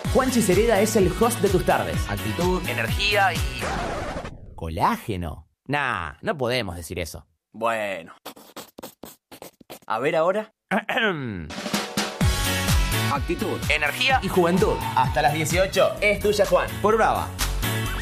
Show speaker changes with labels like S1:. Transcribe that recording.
S1: Juanchi Cereda es el host de tus tardes.
S2: Actitud,
S1: Energía y... colágeno. Nah, no podemos decir eso.
S2: bueno. A ver ahora. Actitud,
S1: Energía y juventud.
S2: hasta las 18 es tuya, Juan.
S1: Por Brava.